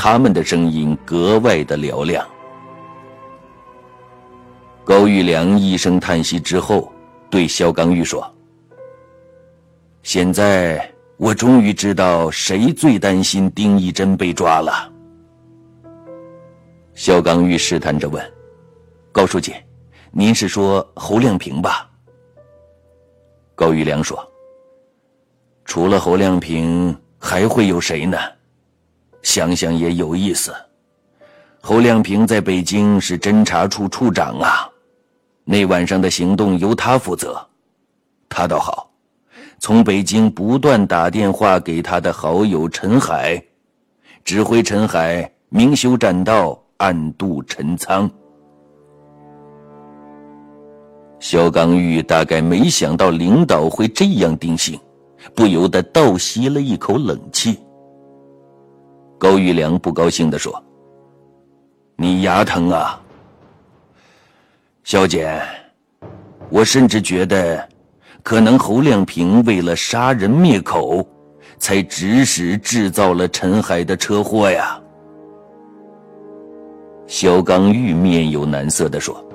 他们的声音格外的嘹亮。高玉良一声叹息之后，对肖刚玉说：“现在我终于知道谁最担心丁义珍被抓了。”肖刚玉试探着问：“高书记，您是说侯亮平吧？”高玉良说：“除了侯亮平，还会有谁呢？想想也有意思。侯亮平在北京是侦查处处长啊，那晚上的行动由他负责。他倒好，从北京不断打电话给他的好友陈海，指挥陈海明修栈道，暗度陈仓。”肖刚玉大概没想到领导会这样定性，不由得倒吸了一口冷气。高玉良不高兴地说：“你牙疼啊？肖姐，我甚至觉得可能侯亮平为了杀人灭口，才指使制造了陈海的车祸呀。”肖刚玉面有难色地说：“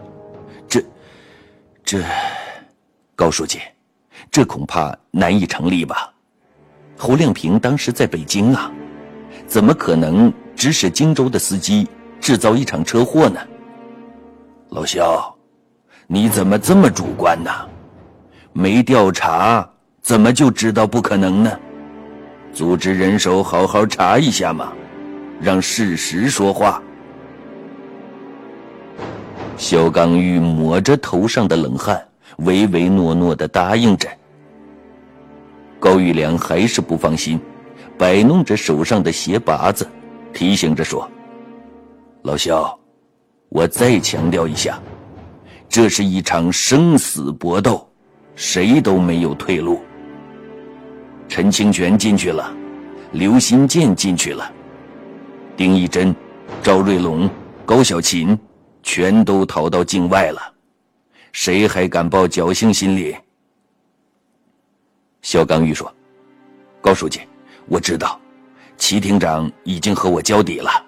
这，高书记，这恐怕难以成立吧？侯亮平当时在北京啊，怎么可能指使荆州的司机制造一场车祸呢？老肖，你怎么这么主观呢？没调查怎么就知道不可能呢？组织人手好好查一下嘛，让事实说话。”肖刚玉抹着头上的冷汗，唯唯诺诺地答应着。高玉良还是不放心，摆弄着手上的鞋拔子，提醒着说：“老肖，我再强调一下，这是一场生死搏斗，谁都没有退路。陈清泉进去了，刘新建进去了，丁义珍、赵瑞龙、高小琴全都逃到境外了，谁还敢抱侥幸心理？”肖刚玉说：“高书记，我知道，齐厅长已经和我交底了。”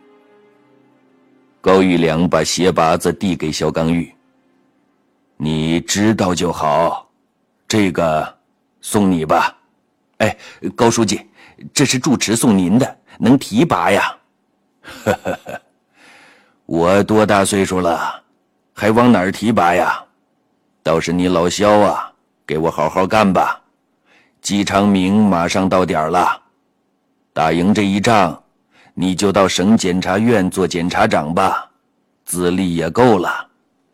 高玉良把鞋拔子递给肖刚玉：“你知道就好，这个送你吧。哎，高书记，这是住持送您的，能提拔呀。”呵呵呵，我多大岁数了，还往哪儿提拔呀？倒是你老肖啊，给我好好干吧。季昌明马上到点了，打赢这一仗，你就到省检察院做检察长吧，资历也够了。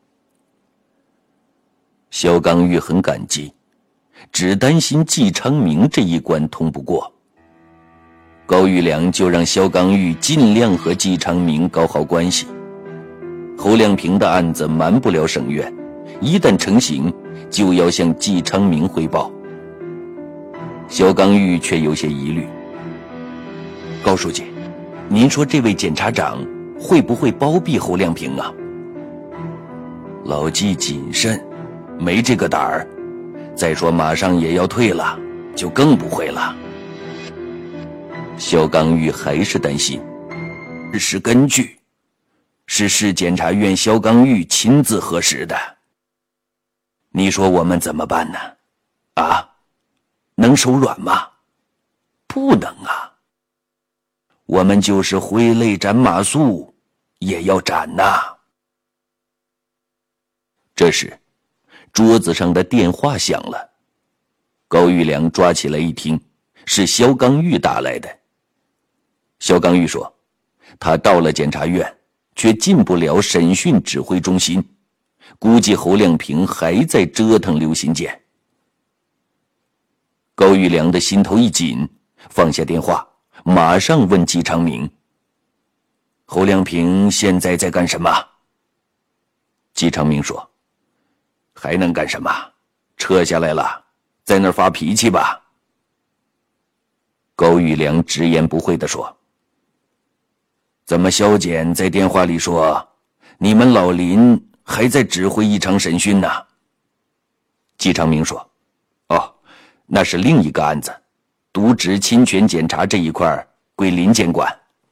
肖刚玉很感激，只担心季昌明这一关通不过。高玉良就让肖刚玉尽量和季昌明搞好关系。侯亮平的案子瞒不了省院，一旦成型，就要向季昌明汇报。肖刚玉却有些疑虑：“高书记，您说这位检察长会不会包庇侯亮平啊？”老季谨慎，没这个胆儿。再说马上也要退了，就更不会了。肖刚玉还是担心，是根据，是市检察院肖刚玉亲自核实的。你说我们怎么办呢？啊，能手软吗？不能啊。我们就是挥泪斩马谡，也要斩呐。这时，桌子上的电话响了。高玉良抓起来一听，是肖刚玉打来的。肖刚玉说，他到了检察院，却进不了审讯指挥中心，估计侯亮平还在折腾刘新建。高玉良的心头一紧，放下电话，马上问季昌明：“侯亮平现在在干什么？”季昌明说：“还能干什么？撤下来了，在那儿发脾气吧。”高玉良直言不讳地说：“怎么肖检在电话里说，你们老林还在指挥一场审讯呢？”季昌明说：“哦，那是另一个案子，渎职侵权检查这一块归林监管。”